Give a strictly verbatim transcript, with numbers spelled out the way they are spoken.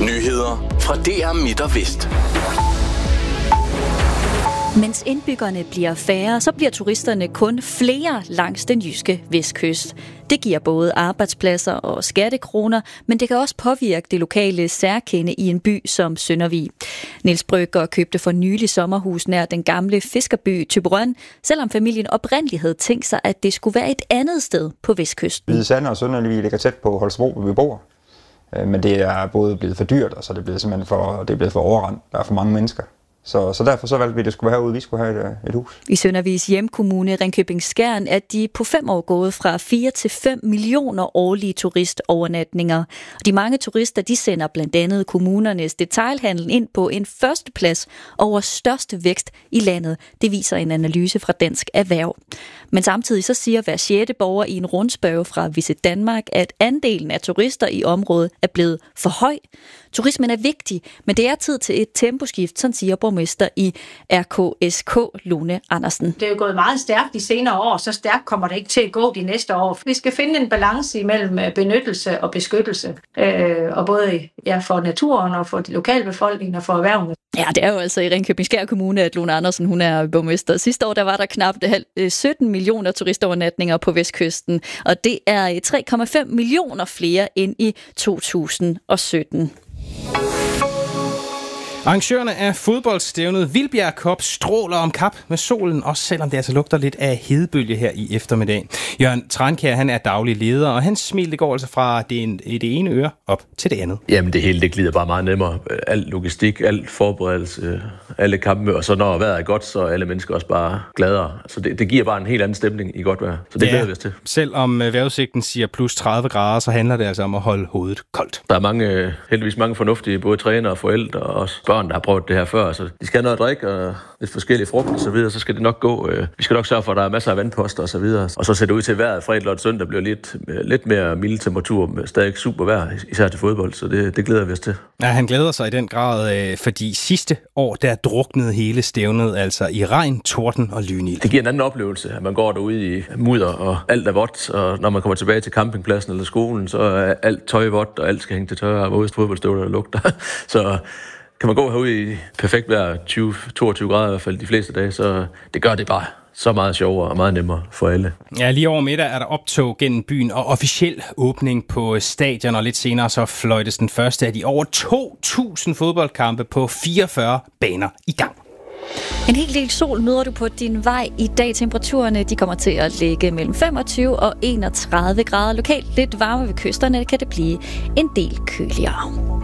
Nyheder fra D R Midt og Vest. Mens indbyggerne bliver færre, så bliver turisterne kun flere langs den jyske vestkyst. Det giver både arbejdspladser og skattekroner, men det kan også påvirke det lokale særkende i en by som Søndervig. Niels Brøgger købte for nylig sommerhus nær den gamle fiskerby Thyborøn, selvom familien oprindeligt havde tænkt sig, at det skulle være et andet sted på vestkysten. Hvide Sande og Søndervig ligger tæt på Holstebro, hvor vi bor. Men det er både blevet for dyrt, og så er det blevet simpelthen for, det er blevet for overrendt. Der er for mange mennesker. Så, så derfor så valgte vi, at det skulle være herude, vi skulle have et, et hus. I Søndervigs hjemkommune Ringkøbing-Skjern er de på fem år gået fra fire til fem millioner årlige turistovernatninger. Og de mange turister, de sender blandt andet kommunernes detailhandel ind på en førsteplads over største vækst i landet. Det viser en analyse fra Dansk Erhverv. Men samtidig så siger hver sjette borger i en rundspørge fra Visit Danmark, at andelen af turister i området er blevet for høj. Turismen er vigtig, men det er tid til et temposkift, sådan siger borgmester i R K S K, Lone Andersen. Det er jo gået meget stærkt de senere år, så stærkt kommer det ikke til at gå de næste år. Vi skal finde en balance imellem benyttelse og beskyttelse, øh, og både ja, for naturen og for lokalbefolkningen og for erhvervene. Ja, det er jo altså i Ringkøbing-Skjern Kommune, at Lone Andersen hun er borgmester. Sidste år der var der knap sytten millioner turistovernatninger på vestkysten, og det er tre komma fem millioner flere end i to tusind og sytten. Arrangørerne af fodboldstævnet Vildbjerg Cup stråler om kap med solen, også selvom det altså lugter lidt af hedebølge her i eftermiddag. Jørgen Trankjær, han er daglig leder, og hans smil det går altså fra det, det ene øre op til det andet. Jamen det hele det glider bare meget nemmere. Al logistik, alt forberedelse, alle kampe, og så når vejret er godt, så er alle mennesker også bare gladere. Så det, det giver bare en helt anden stemning i godt vejr. Så det ja, glæder vi os til. Selvom vejrudsigten siger plus tredive grader, så handler det altså om at holde hovedet koldt. Der er mange, heldigvis mange fornuftige, både trænere og forældre og også børn, der har prøvet det her før. Så de skal have noget at drikke og lidt forskellige frugt og så videre, så skal det nok gå. Vi skal nok sørge for, at der er masser af vandposter og så videre. Og så ser det ud til at vejret fredag og søndag bliver lidt, lidt mere mild temperatur med stadig super vejr, især til fodbold, så det, det glæder vi os til. Ja, han glæder sig i den grad, fordi sidste år, der druknede hele stævnet altså i regn, torden og lynild. Det giver en anden oplevelse, at man går derude i mudder, og alt er vådt, og når man kommer tilbage til campingpladsen eller skolen, så er alt tøj vådt, og alt skal hænge til tørre, og både fodboldstøvler og lugter. Så kan man gå herude i perfekt vejr, tyve til toogtyve grader i hvert fald de fleste dage, så det gør det bare så meget sjovere og meget nemmere for alle. Ja, lige over middag er der optog gennem byen og officiel åbning på stadion, og lidt senere så fløjtes den første af de over to tusind fodboldkampe på fireogfyrre baner i gang. En hel del sol møder du på din vej i dag. Temperaturerne de kommer til at ligge mellem femogtyve og enogtredive grader. Lokalt lidt varme ved kysterne kan det blive en del køligere.